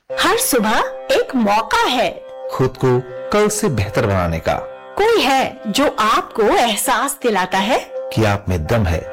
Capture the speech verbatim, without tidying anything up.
हर सुबह एक मौका है खुद को कल से बेहतर बनाने का। कोई है जो आपको एहसास दिलाता है कि आप में दम है।